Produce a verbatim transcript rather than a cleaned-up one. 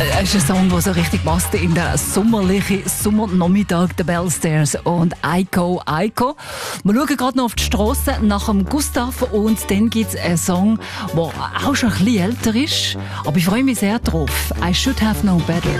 Es ist ein Song, der so richtig passt in den sommerlichen Sommernachmittag, der Bellstairs und Aiko Aiko. Wir schauen gerade noch auf die Strasse nach dem Gustav und dann gibt es einen Song, der auch schon ein bisschen älter ist, aber ich freue mich sehr drauf. I Should Have Known Better.